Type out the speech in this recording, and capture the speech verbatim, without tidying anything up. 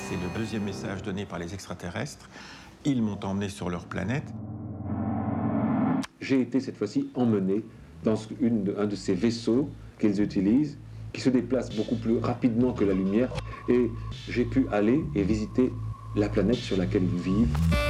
C'est le deuxième message donné par les extraterrestres. Ils m'ont emmené sur leur planète. J'ai été cette fois-ci emmené dans une, un de ces vaisseaux qu'ils utilisent, qui se déplace beaucoup plus rapidement que la lumière, et j'ai pu aller et visiter la planète sur laquelle ils vivent.